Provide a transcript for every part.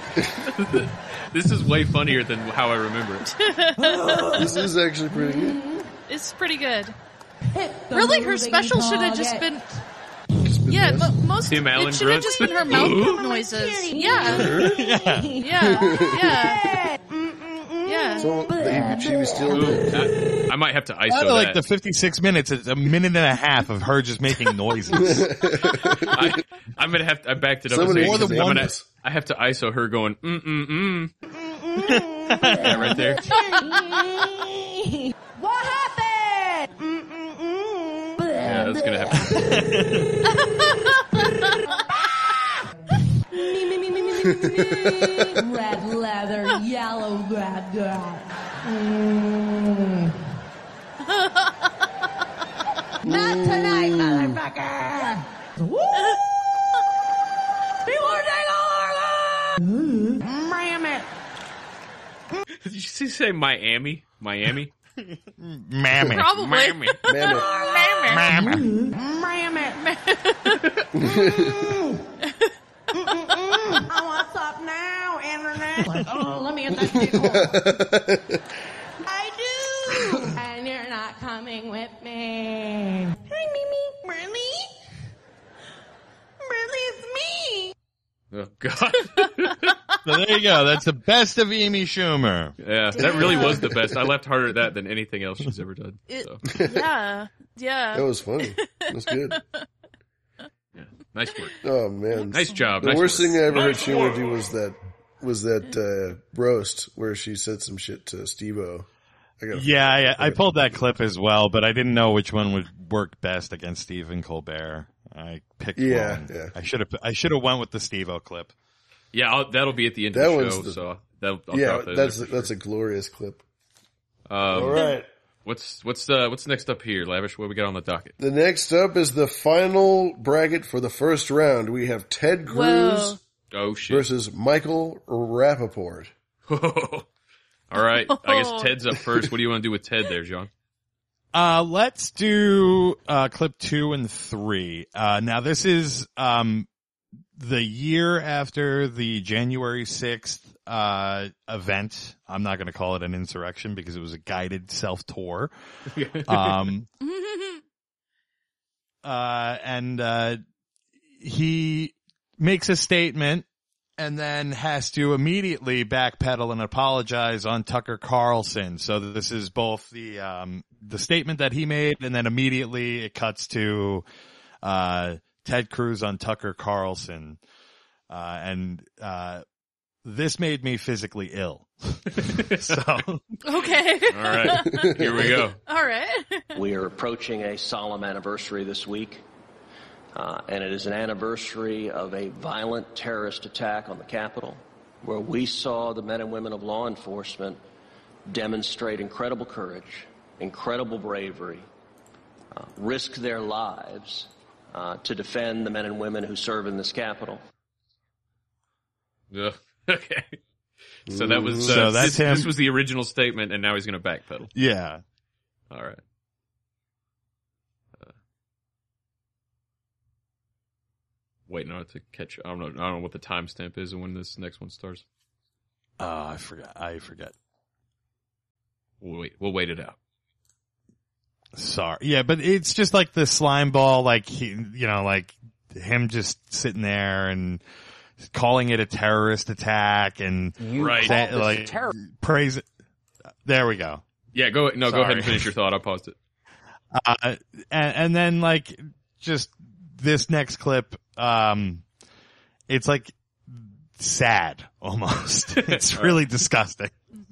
This is way funnier than how I remember it. This is actually pretty good. It's pretty good. Really, her special should have just been. Yeah, most Tim Allen it should have just been her mouth noises. Yeah. Yeah. So she was still. I might have to ISO Out of like that. the 56 minutes, it's a minute and a half of her just making noises. I'm gonna have to. I backed it up. Somebody a more second, than 'cause I'm one. gonna- I have to ISO her going Yeah, right there. What happened? Yeah, that's gonna happen. Red leather, yellow leather. Not tonight, motherfucker. People take over. Mammy. Did you say Miami? Miami? Mammy. Probably. Miami. Mammy. I want some now, internet. Oh, let me get that people. I do. And you're not coming with me. Hi, Mimi. Really? Really, it's me. Oh God. So there you go. That's the best of Amy Schumer. Yeah, that really was the best. I laughed harder at that than anything else she's ever done. So. Yeah. That was funny. That was good. Yeah, nice work. Oh man, Nice job. The Nice worst work. thing I ever heard Schumer do was that roast where she said some shit to Steve-O. Yeah, I pulled that clip as well, but I didn't know which one would work best against Stephen Colbert. I picked one. Yeah. I should have went with the Steve-O clip. Yeah, that'll be at the end That of the one's show. the- So I'll drop that. that's a glorious clip. All right. What's next up here, Lavish? What we got on the docket? The next up is the final bracket for the first round. We have Ted Cruz Whoa. Oh shit! versus Michael Rappaport. All right, I guess Ted's up first. What do you want to do with Ted there, John? Let's do clip 2 and 3. Now this is the year after the January 6th event. I'm not going to call it an insurrection because it was a guided self-tour. And he makes a statement and then has to immediately backpedal and apologize on Tucker Carlson. So this is both the statement that he made, and then immediately it cuts to Ted Cruz on Tucker Carlson. This made me physically ill. So Okay. All right, here we go. All right. We are approaching a solemn anniversary this week, and it is an anniversary of a violent terrorist attack on the Capitol, where we saw the men and women of law enforcement demonstrate incredible courage, incredible bravery, risk their lives to defend the men and women who serve in this Capitol. Ugh. Okay. So that was So that's him. This was the original statement, and now he's going to backpedal. yeah. All right. Waiting on it to catch. I don't know what the timestamp is and when this next one starts. I forget. We'll wait it out. Sorry. Yeah, but it's just like the slime ball, like like him just sitting there and calling it a terrorist attack and Right. like praise it. There we go. Yeah, go ahead and finish your thought. I paused it. And then like just this next clip, it's like sad almost. It's really disgusting.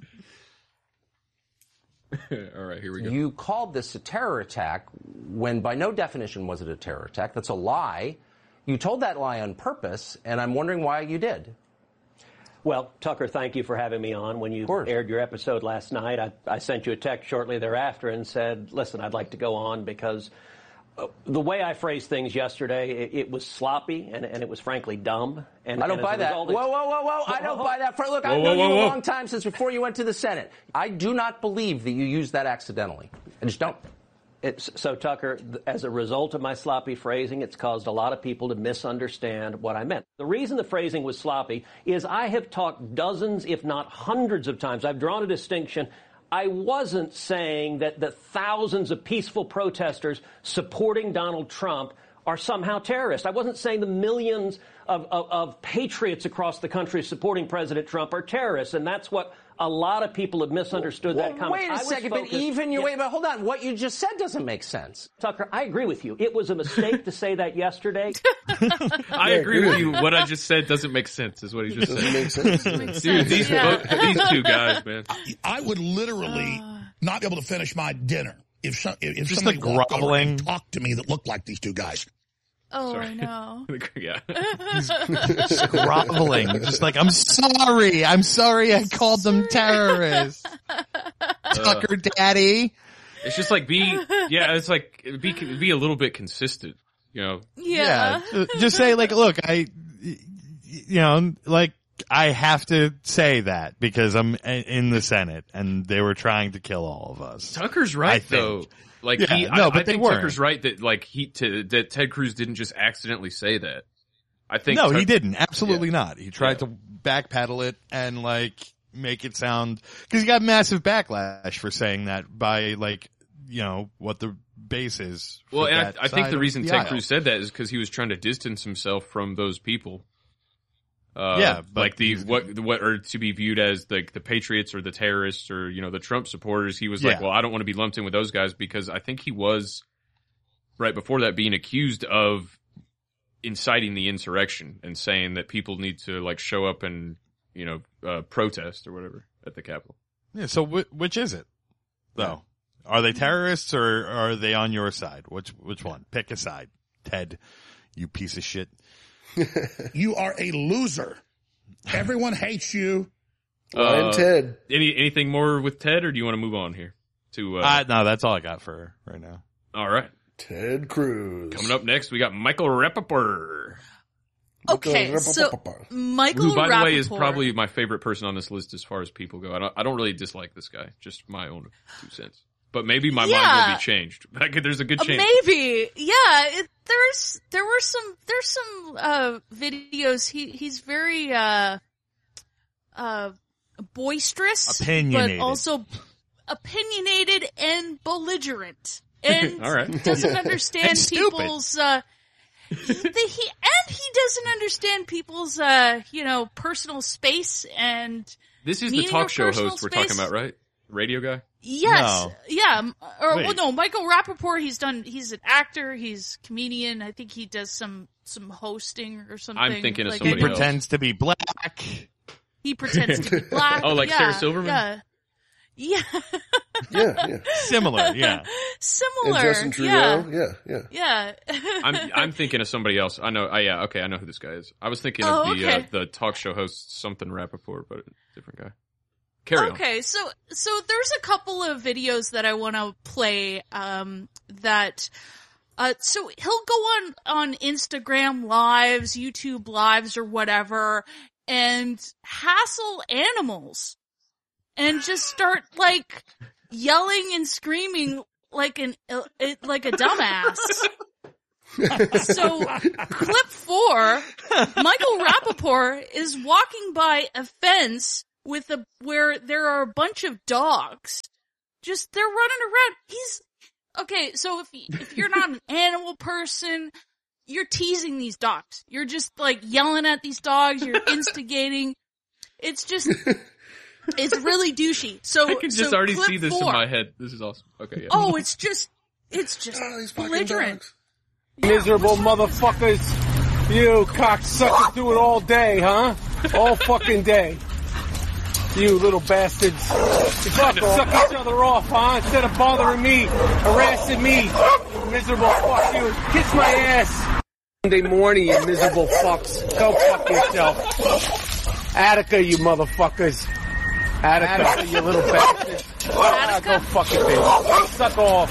All right, here we go. You called this a terror attack when by no definition was it a terror attack. That's a lie. You told that lie on purpose, and I'm wondering why you did. Well, Tucker, thank you for having me on. When you aired your episode last night, I sent you a text shortly thereafter and said, listen, I'd like to go on because the way I phrased things yesterday, it was sloppy and it was frankly dumb. And I don't buy that. Whoa. I don't buy that. Look, I've known you a long time, since before you went to the Senate. I do not believe that you used that accidentally. I just don't. So, Tucker, as a result of my sloppy phrasing, it's caused a lot of people to misunderstand what I meant. The reason the phrasing was sloppy is I have talked dozens, if not hundreds of times. I've drawn a distinction. I wasn't saying that the thousands of peaceful protesters supporting Donald Trump are somehow terrorists. I wasn't saying the millions of patriots across the country supporting President Trump are terrorists, and that's what a lot of people have misunderstood that comment. Wait a second, but wait, but hold on. What you just said doesn't make sense. Tucker, I agree with you. It was a mistake to say that yesterday. I agree with you. What I just said doesn't make sense, is what he just said. Doesn't make sense. Dude, these two guys, man. I would literally not be able to finish my dinner if Just somebody walked over groveling. and talked to me that looked like these two guys. Oh, Sorry. I know. Yeah. Groveling, just like, I'm sorry I called them terrorists. Tucker Daddy. It's just like be a little bit consistent, you know. Yeah. Just say like, look, I have to say that because I'm in the Senate and they were trying to kill all of us. Tucker's right though. Like Yeah, I they think weren't. Tucker's right that that Ted Cruz didn't just accidentally say that. I think he didn't. Absolutely not. He tried to backpedal it and like make it sound, because he got massive backlash for saying that by what the base is. Well, and I think the reason Ted aisle. Cruz said that is because he was trying to distance himself from those people. But like what are to be viewed as the patriots or the terrorists or the Trump supporters. He was like, well, I don't want to be lumped in with those guys, because I think he was right before that being accused of inciting the insurrection and saying that people need to like show up and protest or whatever at the Capitol. Yeah. So which is it though? Are they terrorists or are they on your side? Which one? Pick a side, Ted. You piece of shit. You are a loser. Everyone hates you. Ryan Ted. Anything more with Ted, or do you want to move on here? To no, that's all I got for right now. All right. Ted Cruz. Coming up next, we got Michael Rappaport. Okay, so Michael Who, by the way, Rappaport is probably my favorite person on this list as far as people go. I don't really dislike this guy. Just my own 2 cents. But maybe my mind will be changed. There's a good chance. Maybe, yeah. There's some videos. He's very boisterous, opinionated, but also opinionated and belligerent, and all right. doesn't understand and people's. He doesn't understand people's personal space and. This is the meaning talk of show personal host we're space. talking about, right? Radio guy? Yes. No. Yeah. Wait. Michael Rappaport, he's an actor, he's a comedian. I think he does some hosting or something. I'm thinking of like, somebody he else. pretends to be black. He pretends to be black. Oh, like Sarah Silverman? Yeah. Yeah. Similar, yeah. Similar. And Justin Trudeau. Yeah. I'm thinking of somebody else. I know. Okay, I know who this guy is. I was thinking of the talk show host something Rappaport, but a different guy. Carry on. Okay, so there's a couple of videos that I want to play. So he'll go on Instagram lives, YouTube lives, or whatever, and hassle animals, and just start like yelling and screaming like a dumbass. So, clip 4, Michael Rappaport is walking by a fence where there are a bunch of dogs. Just, they're running around. Okay, so if you're not an animal person, you're teasing these dogs. You're just like yelling at these dogs, you're instigating. It's just, it's really douchey. So, I can just already clip see this 4. in my head. This is awesome. Okay, yeah. Oh, it's just These fucking belligerent. dogs. Miserable motherfuckers. You cocksuckers do it all day, huh? All fucking day. You little bastards. You fucking suck each other off, huh? Instead of bothering me, harassing me. You miserable fuck you. Kiss my ass. Monday morning, you miserable fucks. Go fuck yourself. Attica, you motherfuckers. Attica, you little bastard. Go fuck it, bitch. Suck off.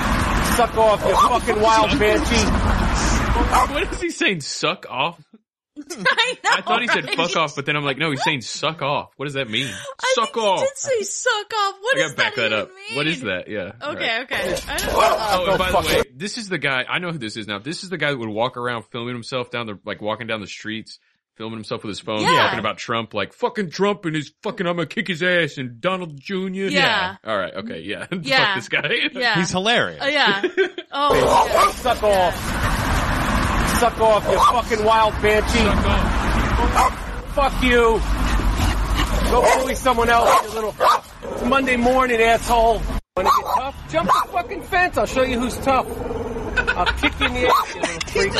Suck off, you fucking wild banshee. What is he saying? Suck off? I thought he said fuck off, but then I'm like, no, he's saying suck off. What does that mean? Suck off. He did say suck off. What I does gotta back that up. mean? What is that? Yeah. Okay, okay. I don't know. Oh, and by the way, this is the guy. I know who this is now. This is the guy that would walk around filming himself walking down the streets, filming himself with his phone, talking about Trump, like fucking Trump and his fucking, I'm gonna kick his ass, and Donald Jr. Yeah. All right. Okay. Yeah. Yeah. Fuck this guy. Yeah. He's hilarious. Yeah. Oh. Suck off. Suck off, you fucking wild banshee. Suck off. Fuck you. Go bully someone else, you little Monday morning asshole. Wanna get tough? Jump the fucking fence. I'll show you who's tough. I'll kick you in the ass, you little freak.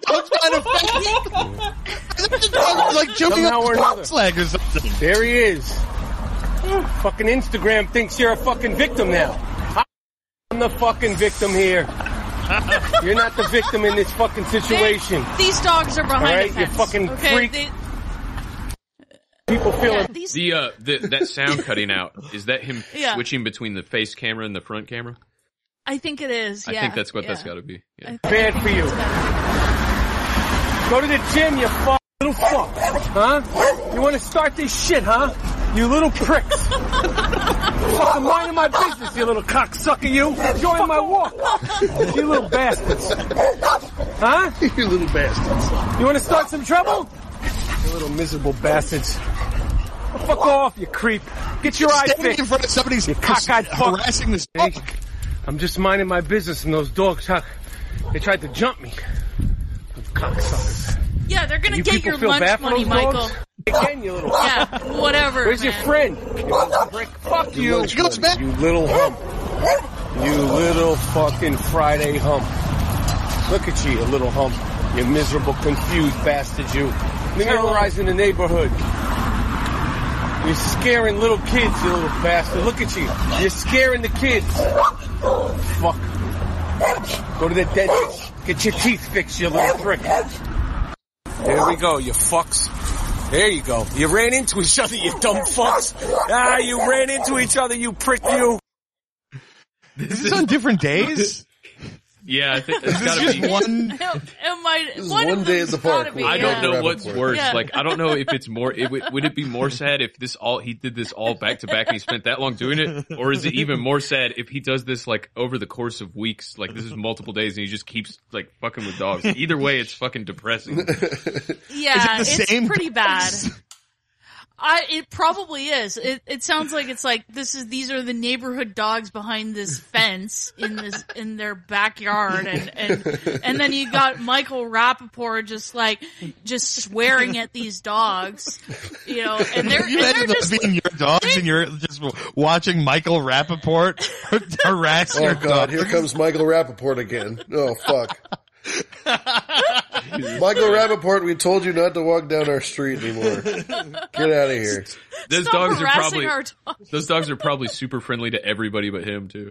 Like jumping Somehow up or a another. box leg or something. There he is. Fucking Instagram thinks you're a fucking victim now. I'm the fucking victim here. You're not the victim in this fucking situation. These dogs are behind All right, the you fence. fucking okay, freak. People feel these... that sound cutting out, is that him Yeah. switching between the face camera and the front camera? I think it is, yeah. I think that's what that's gotta be. Yeah. bad for you. Go to the gym, you little fuck. Huh? You want to start this shit, huh? You little pricks. Fucking minding my business, you little cocksucker, you. Join my walk. You little bastards. Huh? You little bastards. You want to start some trouble? You little miserable bastards. Fuck off, you creep. Get your eye Standing fixed. in front of somebody's You cockeyed fuck. harassing this Hey, dog. I'm just minding my business and those dogs, they tried to jump me. Cocksuckers. Yeah, they're gonna You get people your feel lunch bad for money, those Michael. dogs? Again, you little Yeah, whatever. Where's your man. friend? You little prick. Fuck you. lunch money. You little hump. You little fucking Friday hump. Look at you little hump. You miserable, confused bastard, you. Terrorizing the neighborhood. You're scaring little kids, you little bastard. Look at you. You're scaring the kids. Fuck. Go to the dentist. Get your teeth fixed, you little prick. There we go, you fucks. There you go. You ran into each other, you dumb fucks. Ah, you ran into each other, you prick, you. Is this on different days? Yeah, I think it's gotta be One. This is one day at the park. I don't know what's worse. Yeah. Like, I don't know if it's more. Would it be more sad if he did this all back to back and he spent that long doing it, or is it even more sad if he does this like over the course of weeks? Like this is multiple days and he just keeps like fucking with dogs. Either way, it's fucking depressing. Yeah, Is it the it's same pretty dogs? bad. It probably is. It sounds like it's like these are the neighborhood dogs behind this fence in their backyard, and then you got Michael Rappaport just swearing at these dogs, you know, and they're Can you and imagine they're those just being your dogs and you're just watching Michael Rappaport harass your Oh God, dog? here comes Michael Rappaport again. Oh fuck. Michael Rappaport, we told you not to walk down our street anymore. Get out of here. Those Stop dogs are harassing probably our dogs. those dogs are probably super friendly to everybody but him too.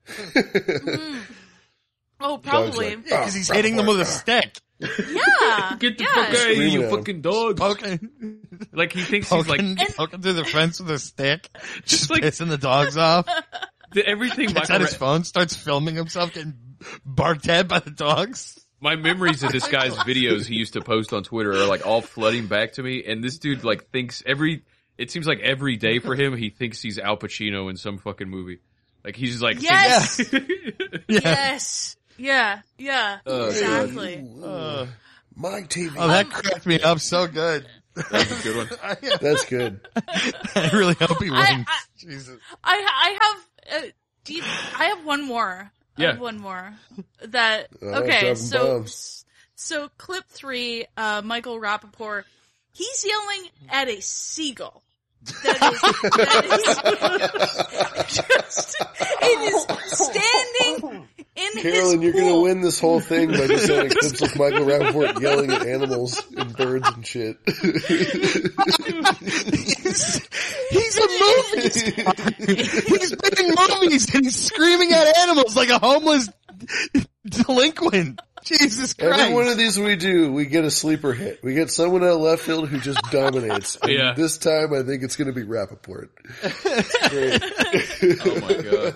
Oh, probably. Dogs Because he's hitting them with a stick. Yeah. Get the yeah. fuck out of here, Screaming you at him. fucking dog! Poking, Like he thinks he's like poking through the fence with a stick, just like- pissing the dogs off. everything. Gets out his phone, starts filming himself getting barked at by the dogs. My memories of this guy's videos he used to post on Twitter are like all flooding back to me, and this dude like thinks it seems like every day for him he thinks he's Al Pacino in some fucking movie. Like he's like Yes. Yeah. Yes. Yeah. Yeah. Exactly. My TV. Oh, that cracked me up so good. That's a good one. That's good. I really hope he wins. Jesus. I have one more. Yeah. I have one more. That Oh, okay. dropping So bombs. clip 3, Michael Rappaport, he's yelling at a seagull. That is standing in Carolyn, his you're going to pool. win this whole thing by just saying clips of Michael Rappaport yelling at animals and birds and shit. He's a movie star. He's been in movies and he's screaming at animals like a homeless delinquent. Jesus Christ. Every one of these we do, we get a sleeper hit. We get someone out of left field who just dominates. And Yeah. this time, I think it's going to be Rappaport. Great. Oh my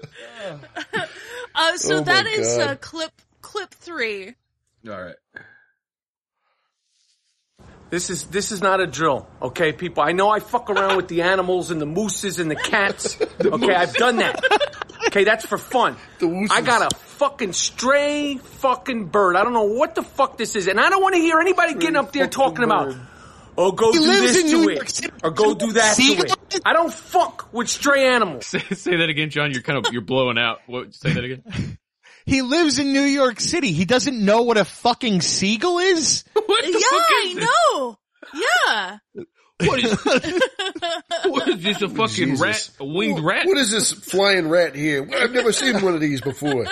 god. So Oh that my is God. clip 3. All right. This is not a drill, okay, people? I know I fuck around with the animals and the mooses and the cats. Okay, I've done that. Okay, that's for fun. I got a fucking stray fucking bird. I don't know what the fuck this is, and I don't want to hear anybody getting up there talking about, oh, go do this to it, or go do that to it. I don't fuck with stray animals. Say that again, John. You're blowing out. What? Say that again. He lives in New York City. He doesn't know what a fucking seagull is? Yeah, I know. Yeah. What is this, a fucking rat? A winged rat? What is this flying rat here? I've never seen one of these before.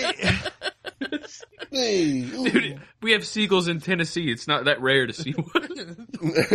Hey, dude, we have seagulls in Tennessee. It's not that rare to see one.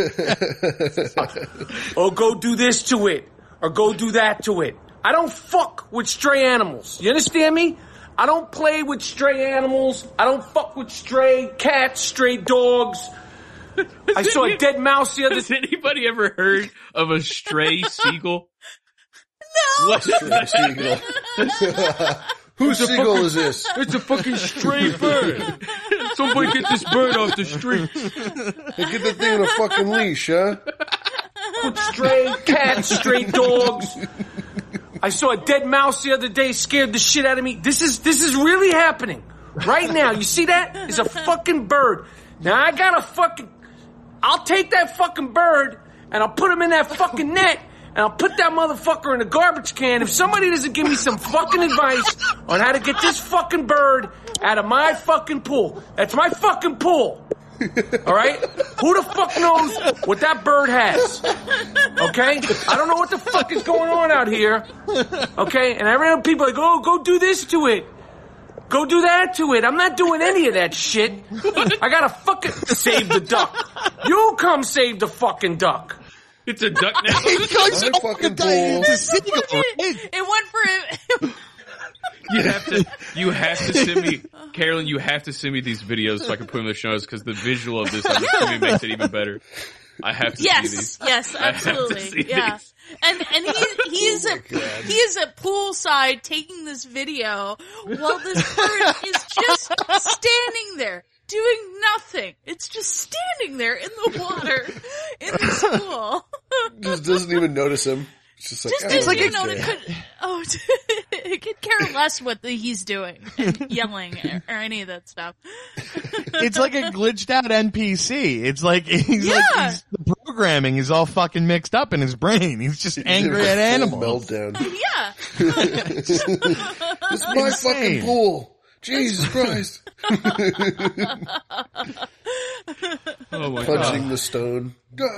Oh, go do this to it, or go do that to it. I don't fuck with stray animals. You understand me? I don't play with stray animals. I don't fuck with stray cats, stray dogs. I saw a dead mouse the other day. Has anybody ever heard of a stray seagull? No. What is a seagull? Whose seagull is this? It's a fucking stray bird. Somebody get this bird off the street. Hey, get the thing on a fucking leash, huh? Stray cats, stray dogs. I saw a dead mouse the other day, scared the shit out of me. This is really happening right now. You see that? It's a fucking bird. Now I'll take that fucking bird and I'll put him in that fucking net and I'll put that motherfucker in a garbage can. If somebody doesn't give me some fucking advice on how to get this fucking bird out of my fucking pool. That's my fucking pool. All right? Who the fuck knows what that bird has? Okay? I don't know what the fuck is going on out here. Okay? And I read people like, oh, go do this to it. Go do that to it. I'm not doing any of that shit. I gotta fucking save the duck. You come save the fucking duck. It's a duck now. It went for him. You have to send me, Carolyn, you have to send me these videos so I can put them in the shows because the visual of this on the screen makes it even better. I have to see these. Yes, absolutely. Yeah. These. And he is at poolside taking this video while this bird is just standing there doing nothing. It's just standing there in the water in this pool. Just doesn't even notice him. It's just like, it could care less what he's doing and yelling or any of that stuff. It's like a glitched out NPC. It's like the programming is all fucking mixed up in his brain. He's just angry at animals. Meltdown. Yeah. It's my fucking pool. Jesus Christ. Oh my Punching the stone.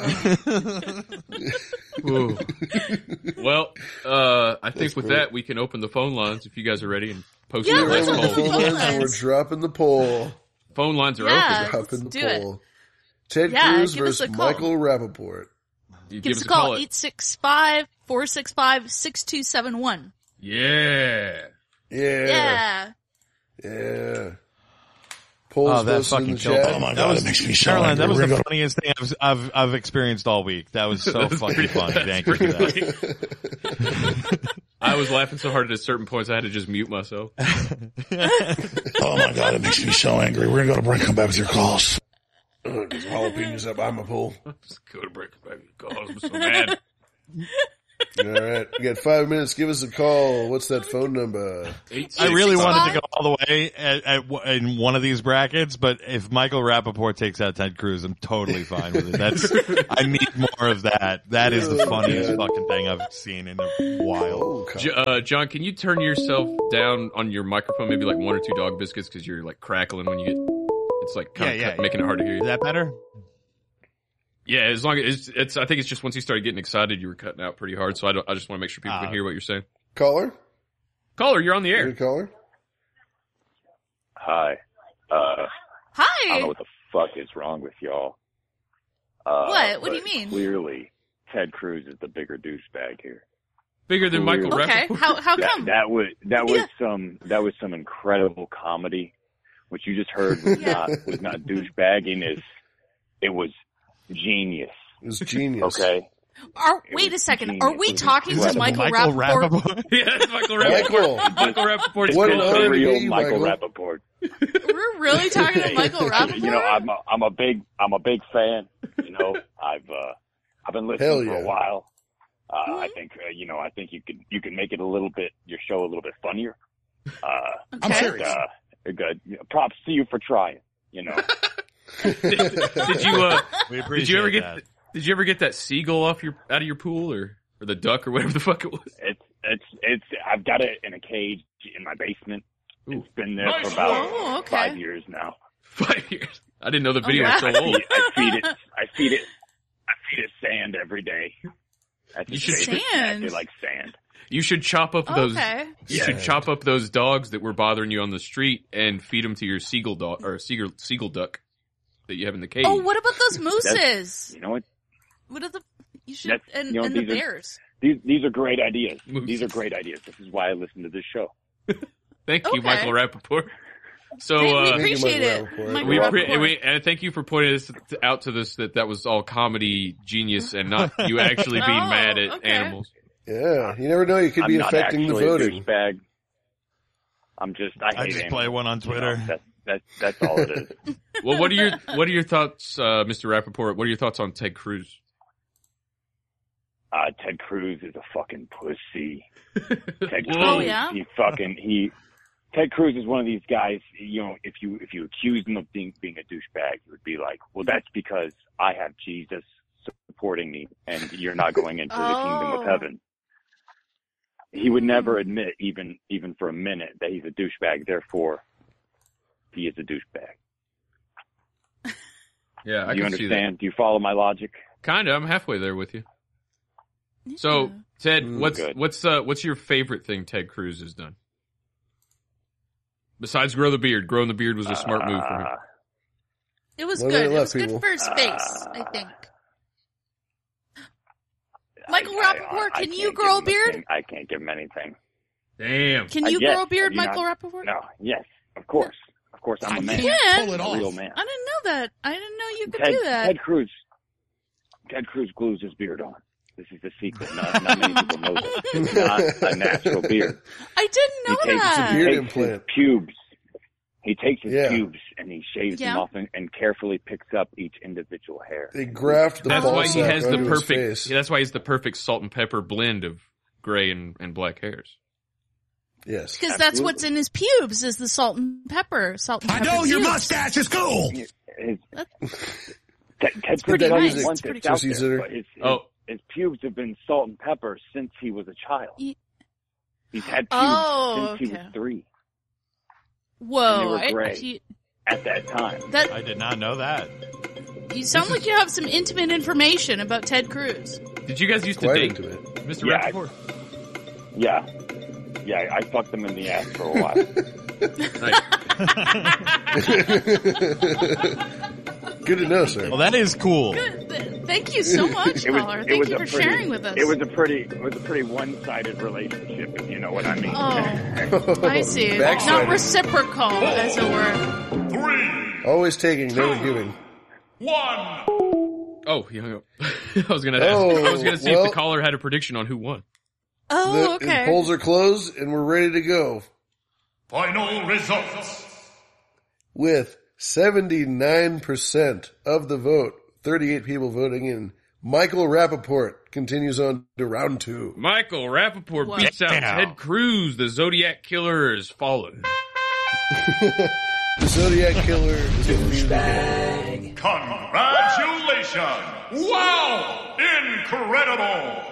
Well, I think with that we can open the phone lines if you guys are ready and post We're your last open the call. phone lines. We're dropping the poll. Phone lines are Yeah. open. Dropping the do it. poll. Ted Yeah, Cruz give us versus a call. Michael Rappaport. You Give us a call, 865-465-6271. Yeah. Yeah. Polls Oh, that posted in fucking the killed chat. me. Oh my God, it makes me so Caroline, angry. that was We're the gonna- funniest thing I've experienced all week. That was so fucking funny. Thank you for that. I was laughing so hard at certain points I had to just mute myself. Oh my God, it makes me so angry. We're gonna go to break. Come back with your calls. Get some jalapenos up behind my pool. Just go to break back. I'm so mad. All right. We got 5 minutes. Give us a call. What's that phone number? I really wanted to go all the way in one of these brackets, but if Michael Rappaport takes out Ted Cruz, I'm totally fine with it. I need more of that. That is the funniest fucking thing I've seen in a while. John, can you turn yourself down on your microphone, maybe like 1 or 2 dog biscuits, because you're like crackling when you get. It's like kind of making it hard to hear you. Is that better? Yeah, as long as it's. I think it's just once you started getting excited, you were cutting out pretty hard. So I just want to make sure people can hear what you're saying. Caller, you're on the air. Caller. Hi. Hi. I don't know what the fuck is wrong with y'all. What? What do you but mean? Clearly, Ted Cruz is the bigger douchebag here. Bigger than Michael Okay. Rappaport? How come? That was some incredible comedy. What you just heard was not douchebagging. It was genius. It was genius. Okay. Wait a second. Are we talking to Michael Michael Rappaport? Yeah, it's Michael Rappaport. Michael Rappaport's What cool. an Real R&B, Michael Michael. Rappaport. We're really talking to Michael Rappaport? You know, I'm a big fan. You know, I've been listening for a while. I think I think you could make it your show a little bit funnier. I'm serious. Good. Props to you for trying. You know. Did you ever get that seagull out of your pool or the duck or whatever the fuck it was? It's I've got it in a cage in my basement. Ooh. It's been there for about 5 years now. 5 years. I didn't know the video was so old. I feed it sand every day. You should sand. They like sand. You should chop up those. You should chop up those dogs that were bothering you on the street and feed them to your seagull dog or seagull duck that you have in the cage. Oh, what about those mooses? You know what? What are the and the bears? These are great ideas. Mooses. These are great ideas. This is why I listen to this show. Thank you, Michael Rappaport. So we appreciate it. And thank you for pointing this out to this that was all comedy genius and not you actually being mad at animals. Yeah, you never know. You could be affecting the voting. I I just play one on Twitter. You know, that's all it is. Well, what are your thoughts, Mr. Rappaport? What are your thoughts on Ted Cruz? Ted Cruz is a fucking pussy. Ted Cruz, Ted Cruz is one of these guys, you know, if you accused him of being a douchebag, it would be like, well, that's because I have Jesus supporting me and you're not going into the kingdom of heaven. He would never admit, even for a minute, that he's a douchebag. Therefore, he is a douchebag. Yeah, I Do you can understand? see that. Do you follow my logic? Kinda. I'm halfway there with you. So, Ted, what's your favorite thing Ted Cruz has done? Besides grow the beard. Growing the beard was a smart move for him. It was good. It was good for his face, I think. Michael Rappaport, can you grow a beard? I can't give him anything. Damn. Can you grow a beard, Michael Rappaport? No. Yes. Of course. Of course, I'm a man. Pull it off. A real man. I didn't know that. I didn't know you could do that. Ted Cruz glues his beard on. This is the secret. Not many people know this. It's not a natural beard. I didn't know that. Beard implant. Pubes. He takes his pubes and he shaves them off and carefully picks up each individual hair. They graft the That's why he has the perfect face. That's why he's the perfect salt and pepper blend of gray and black hairs. Yes. Because that's what's in his pubes is the salt and pepper. I know your mustache is cool. Ted Cruz doesn't want this out there, but his pubes have been salt and pepper since he was a child. He's had pubes since he was 3. Whoa. And they were gray at that time. I did not know that. You sound like you have some intimate information about Ted Cruz. Did you guys used to date Mr. Rappaport? Yeah, I fucked him in the ass for a while. Good to know, sir. Well, that is cool. Good. Thank you so much, caller. Thank you for sharing with us. It was a pretty one-sided relationship, if you know what I mean. Oh, I see. Not reciprocal, as it were. 3. Always taking, never giving. 1. Oh, he hung up. I was gonna see if the caller had a prediction on who won. Oh, okay. The polls are closed and we're ready to go. Final results. With 79% of the vote, 38 people voting in, Michael Rappaport continues on to round 2. Michael Rappaport beats out Ted Cruz. The Zodiac Killer is fallen. The Zodiac Killer is douchebag. Congratulations! Wow! Incredible!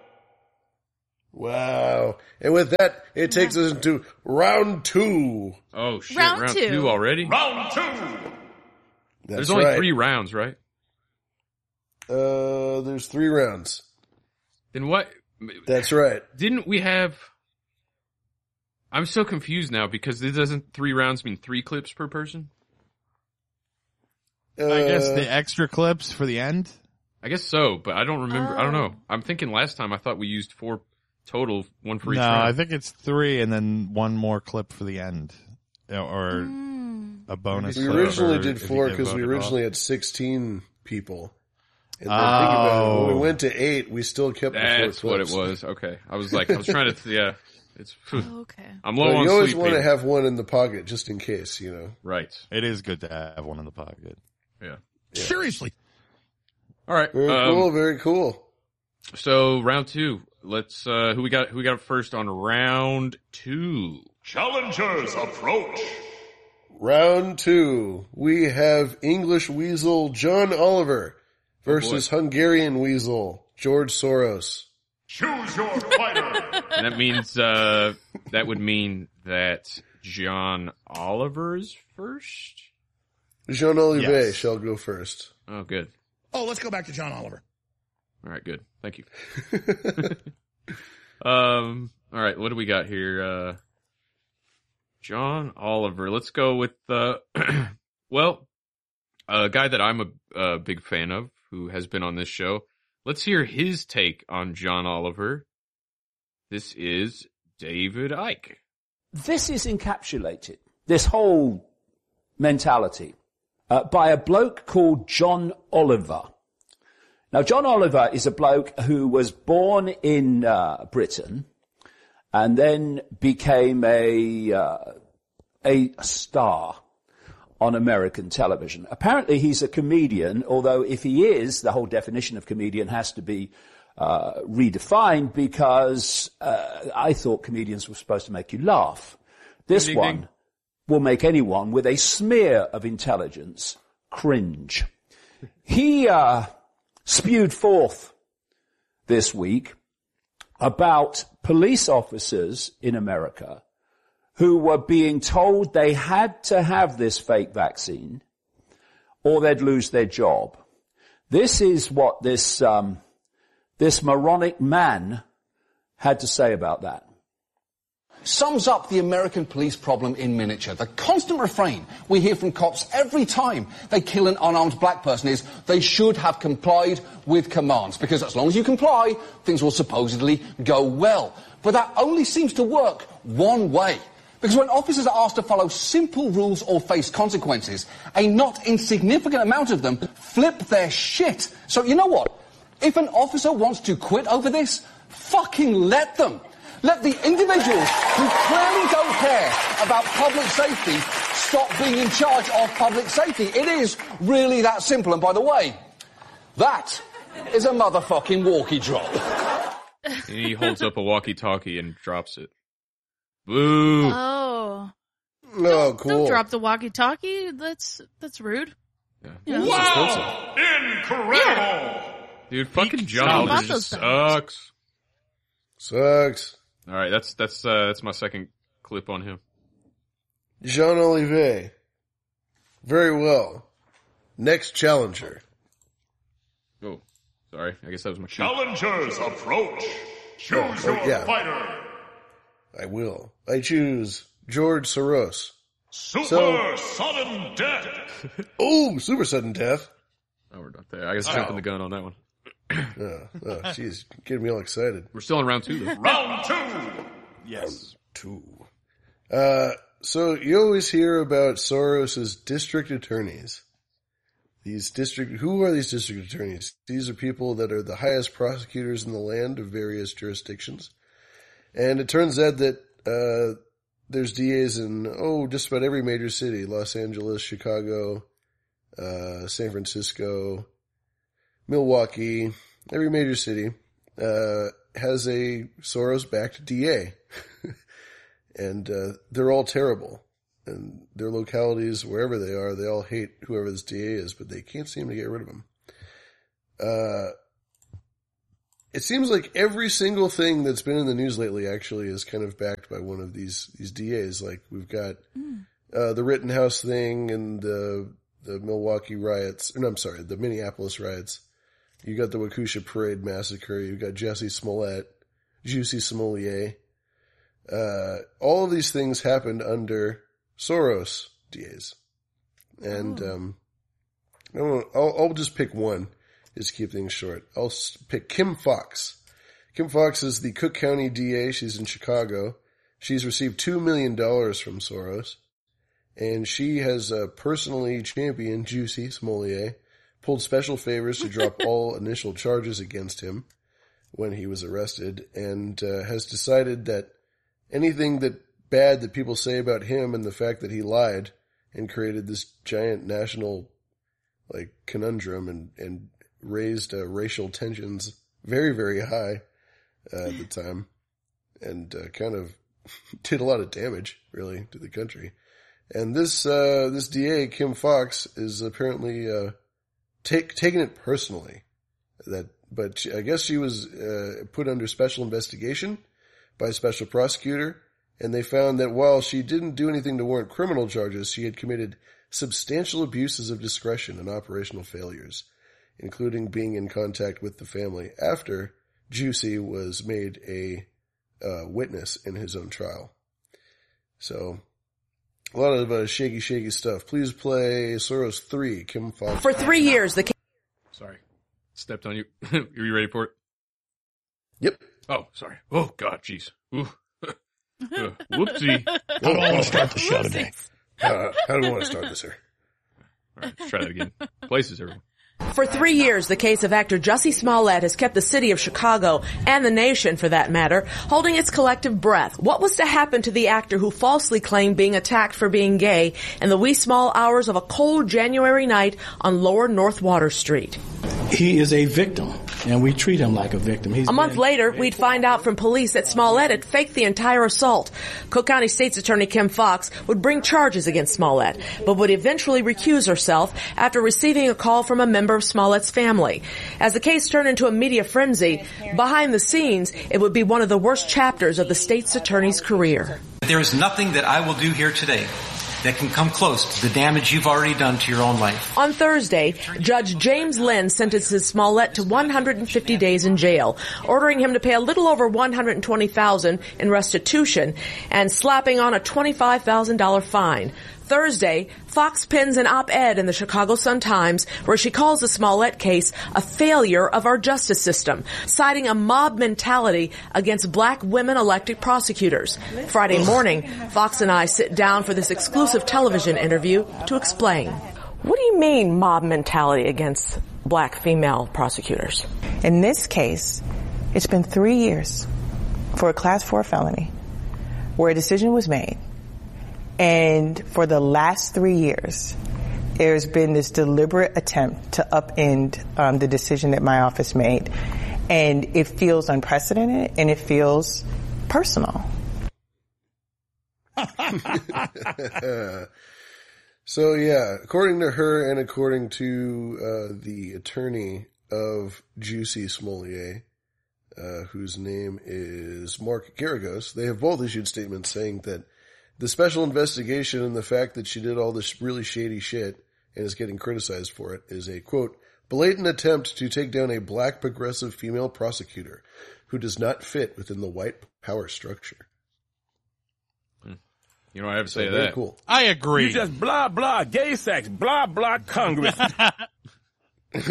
Wow. And with that, it takes us into round 2. Oh, shit. Round 2 already? Round 2! There's only 3 rounds, right? There's 3 rounds. Then what? That's right. Didn't we have... I'm so confused now because doesn't 3 rounds mean 3 clips per person? I guess the extra clips for the end? I guess so, but I don't remember. I don't know. I'm thinking last time I thought we used 4 total, 1 for each round. No, I think it's 3 and then 1 more clip for the end. Or a bonus We clip. originally did 4 because we originally had 16 people. And then thinking about it, when we went to 8, we still kept the 4 clips. That's what it was. Okay. I was trying to, yeah. It's, okay. I'm low on sleep. You always want to have one in the pocket just in case, you know. Right. It is good to have one in the pocket. Yeah. Seriously. All right. Very cool. Very cool. So round 2. Let's, who we got first on round 2? Challengers approach. Round 2. We have English Weasel John Oliver versus Hungarian Weasel George Soros. Choose your fighter. And that means, that would mean that John Oliver is first? Jean Olivier shall go first. Oh, good. Oh, let's go back to John Oliver. All right, good. Thank you. All right, what do we got here? John Oliver. Let's go with, well, a guy that I'm a big fan of who has been on this show. Let's hear his take on John Oliver. This is David Icke. This is encapsulated, this whole mentality, by a bloke called John Oliver. Now, John Oliver is a bloke who was born in Britain and then became a star on American television. Apparently, he's a comedian, although if he is, the whole definition of comedian has to be redefined because I thought comedians were supposed to make you laugh. This one will make anyone with a smear of intelligence cringe. He spewed forth this week about police officers in America who were being told they had to have this fake vaccine or they'd lose their job. This is what this moronic man had to say about that. Sums up the American police problem in miniature. The constant refrain we hear from cops every time they kill an unarmed black person is they should have complied with commands, because as long as you comply, things will supposedly go well. But that only seems to work one way. Because when officers are asked to follow simple rules or face consequences, a not insignificant amount of them flip their shit. So you know what? If an officer wants to quit over this, fucking let them. Let the individuals who clearly don't care about public safety stop being in charge of public safety. It is really that simple. And by the way, that is a motherfucking walkie drop. He holds up a walkie-talkie and drops it. Boo! Oh. Oh, cool. Don't drop the walkie-talkie. That's rude. Yeah. You know? Wow! Incredible! Yeah. Dude, fucking John Oliver just sucks. Sucks. All right, that's my second clip on him. Jean Olivier. Very well. Next challenger. Oh, sorry. I guess that was my cue. Challengers approach. Choose your fighter. I will. I choose George Soros. Super sudden death. Oh, super sudden death. Oh, we're not there. I guess jumping the gun on that one. Oh, jeez. Getting me all excited. We're still in round 2, though. Round 2. Yes. Round 2. So you always hear about Soros's district attorneys. Who are these district attorneys? These are people that are the highest prosecutors in the land of various jurisdictions. And it turns out that, there's DAs in, just about every major city. Los Angeles, Chicago, San Francisco, Milwaukee, every major city, has a Soros-backed DA. And, they're all terrible. And their localities, wherever they are, they all hate whoever this DA is, but they can't seem to get rid of him. It seems like every single thing that's been in the news lately actually is kind of backed by one of these DAs. Like we've got, the Rittenhouse thing and the Milwaukee riots, the Minneapolis riots. You got the Waukesha Parade massacre. You got Juicy Smollett. All of these things happened under Soros DAs. And, I'll just pick one. Just keep things short. I'll pick Kim Foxx. Kim Foxx is the Cook County DA. She's in Chicago. She's received $2 million from Soros. And she has personally championed Juicy Smollett, pulled special favors to drop all initial charges against him when he was arrested, and has decided that anything bad that people say about him and the fact that he lied and created this giant national conundrum and raised racial tensions very, very high at the time, and kind of did a lot of damage, really, to the country. And this DA, Kim Foxx, is apparently taking it personally. But I guess she was put under special investigation by a special prosecutor, and they found that while she didn't do anything to warrant criminal charges, she had committed substantial abuses of discretion and operational failures, including being in contact with the family after Juicy was made a witness in his own trial. So, a lot of shaky stuff. Please play Soros 3, Kim Foxx. For 3 years, the... Sorry. Stepped on you. Are you ready for it? Yep. Oh, sorry. Oh, God, jeez. Whoopsie. I don't want to start the show today. I don't want to start this here. All right, let's try that again. Places, everyone. For 3 years, the case of actor Jussie Smollett has kept the city of Chicago, and the nation for that matter, holding its collective breath. What was to happen to the actor who falsely claimed being attacked for being gay in the wee small hours of a cold January night on Lower North Water Street? He is a victim, and we treat him like a victim. A month later, we'd find out from police that Smollett had faked the entire assault. Cook County State's Attorney Kim Foxx would bring charges against Smollett, but would eventually recuse herself after receiving a call from a member of Smollett's family. As the case turned into a media frenzy, behind the scenes, it would be one of the worst chapters of the state's attorney's career. There is nothing that I will do here today that can come close to the damage you've already done to your own life. On Thursday, Judge James Lynn sentences Smollett to 150 days in jail, ordering him to pay a little over $120,000 in restitution and slapping on a $25,000 fine. Thursday, Fox pens an op-ed in the Chicago Sun-Times where she calls the Smollett case a failure of our justice system, citing a mob mentality against black women elected prosecutors. Friday morning, Fox and I sit down for this exclusive television interview to explain. What do you mean mob mentality against black female prosecutors? In this case, it's been 3 years for a Class 4 felony where a decision was made. And for the last 3 years, there's been this deliberate attempt to upend the decision that my office made. And it feels unprecedented and it feels personal. So yeah, according to her and according to the attorney of Juicy Smollett, whose name is Mark Garagos, they have both issued statements saying that the special investigation and the fact that she did all this really shady shit and is getting criticized for it is a, quote, blatant attempt to take down a black progressive female prosecutor who does not fit within the white power structure. You know what I have to say to that? Cool. I agree. You just blah, blah, gay sex, blah, blah, Congress. And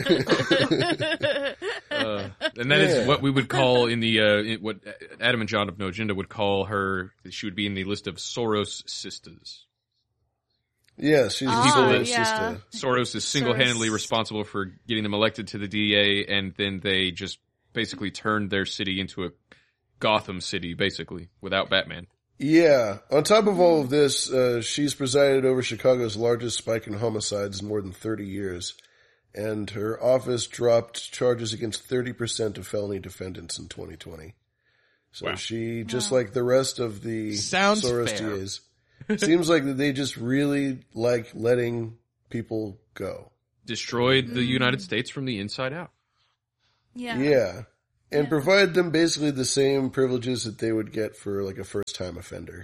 that is what we would call in the what Adam and John of No Agenda would call her. She would be in the list of Soros sisters. Yeah, she's Soros sister. Soros is single-handedly responsible for getting them elected to the DA, and then they just basically turned their city into a Gotham City, basically, without Batman. Yeah. On top of all of this, she's presided over Chicago's largest spike in homicides in more than 30 years. And her office dropped charges against 30% of felony defendants in 2020. So she, just like the rest of the Soros DAs, seems like they just really like letting people go. Destroyed the United States from the inside out. Yeah. Yeah. And provide them basically the same privileges that they would get for like a first-time offender.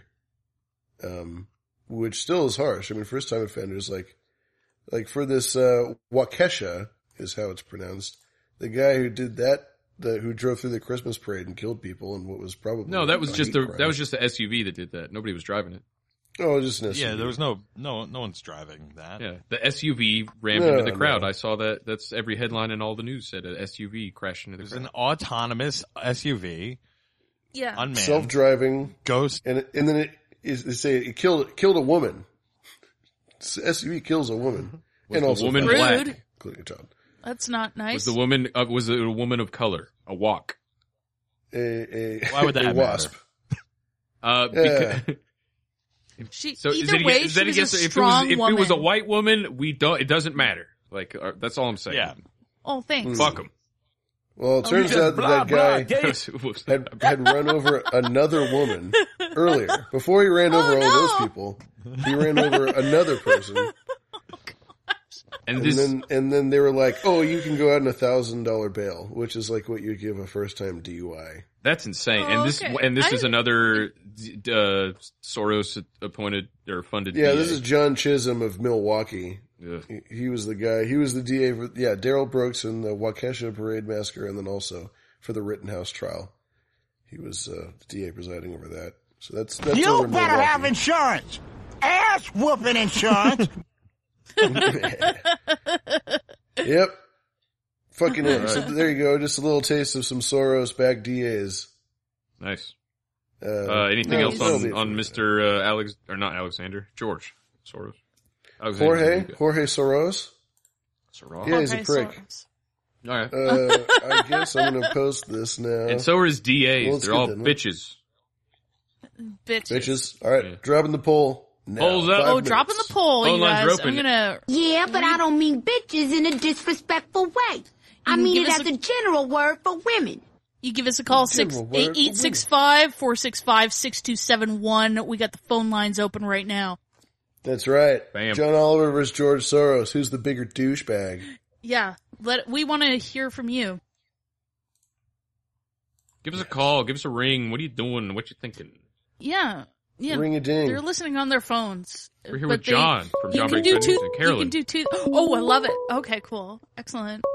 Which still is harsh. I mean, first-time offenders, like for this, Waukesha is how it's pronounced. The guy who did that, who drove through the Christmas parade and killed people and what was probably that was just the SUV that did that. Nobody was driving it. Oh, just an SUV. Yeah, there was no one's driving that. Yeah, the SUV rammed into the crowd. I saw that. That's every headline in all the news said an SUV crashed into the crowd. It was an autonomous SUV. Yeah. Unmanned. Self-driving. Ghost. And then they say it killed a woman. SUV kills a woman. Was and the also woman black? Including a child. That's not nice. Was the woman, was it a woman of color? A walk? Why would that wasp? Because... Either way, she was a strong woman. If it was a white woman, it doesn't matter. Like, that's all I'm saying. Yeah. Oh, thanks. Fuck him. Well, it turns out that guy had run over another woman earlier. Before he ran over all those people, he ran over another person. And then they were like, "Oh, you can go out on $1,000 bail," which is like what you give a first-time DUI. That's insane. And this is another Soros appointed or funded. Yeah, DA. this is John Chisholm of Milwaukee. He was the guy. He was the DA for Daryl Brooks in the Waukesha Parade Massacre, and then also for the Rittenhouse trial. He was the DA presiding over that. So that's you over better Milwaukee. have insurance, ass whooping insurance. Yep. Fucking it. So there you go. Just a little taste of some Soros-backed DAs. Nice. Anything else on Mr. George Soros? Jorge Soros? Yeah, he's a prick. All right. I guess I'm going to post this now. And so are his DAs. Well, they're all bitches. Bitches. All right. Yeah. Dropping the poll. Polls up. Oh, dropping the poll, you guys. I'm gonna. Yeah, but I don't mean bitches in a disrespectful way. I mean it as a general word for women. You give us a call, 865-465-6271. We got the phone lines open right now. That's right. Bam. John Oliver versus George Soros. Who's the bigger douchebag? Yeah. We want to hear from you. Give us a call. Give us a ring. What are you doing? What you thinking? Yeah. Yeah, ring a ding. They're listening on their phones. We're here with John from John Breaks News and Carolyn. You can do two. Oh, I love it. Okay, cool. Excellent.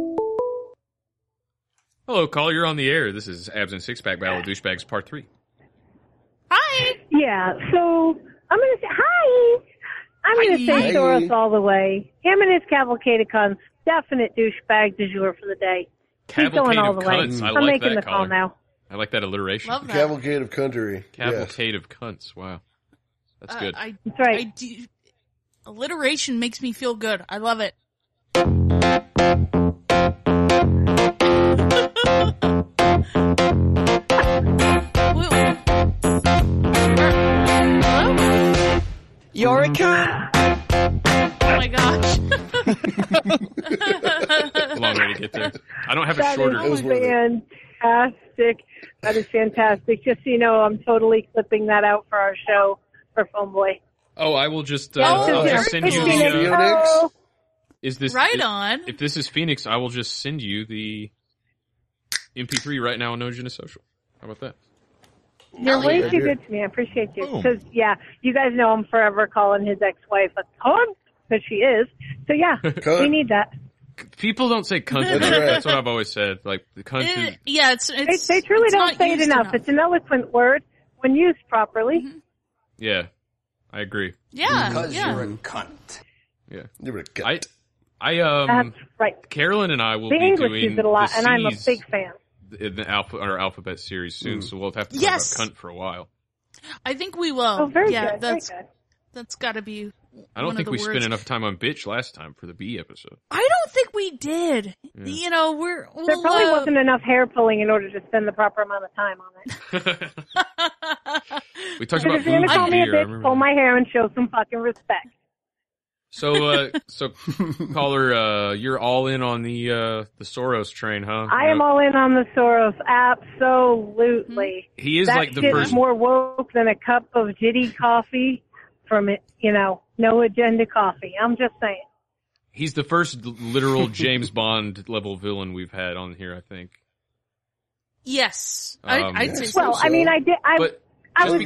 Hello, caller. You're on the air. This is Abs and Six Pack Battle of Douchebags Part 3. Hi. Yeah, so I'm going to say hi. I'm going to say Soros all the way. Him and his cavalcade of cunts. Definite douchebag du jour for the day. He's going all the way. I'm making the call now. I like that alliteration. Love that. Cavalcade of country. Cavalcade of cunts. Wow. That's good. That's right. Alliteration makes me feel good. I love it. You're a cunt. Oh my gosh. Long way to get there. I don't have a shorter. That is fantastic. That is fantastic. Just so you know, I'm totally clipping that out for our show for Phone Boy. Oh, I will just, I'll just send you the, is this, right on. If this is Phoenix, I will just send you the MP3 right now on No Agenda Social. How about that? You're way too good to me. I appreciate you. Because, you guys know I'm forever calling his ex-wife a cunt, because she is. So, we need that. People don't say cunt enough. That's what I've always said. Like, the cunt is... Yeah, they truly don't say it enough. It's an eloquent word when used properly. Mm-hmm. Yeah, I agree. Yeah, because you're a cunt. Yeah. You're a cunt. That's right. Carolyn and I will the be English doing use it a lot, and I'm a big fan. In the alphabet series soon, so we'll have to talk about cunt for a while. I think we will. Oh, very good. That's got to be. I don't think we spent enough time on bitch last time for the B episode. I don't think we did. Yeah. You know, there probably wasn't enough hair pulling in order to spend the proper amount of time on it. We talked about if you're gonna call me a bitch, pull my hair and show some fucking respect. So caller, you're all in on the Soros train, huh? I am all in on the Soros, absolutely. He is that like the first more woke than a cup of jitty coffee from it, No Agenda coffee. I'm just saying. He's the first literal James Bond level villain we've had on here, I think. Yes, I'd say so. Well, I mean, I was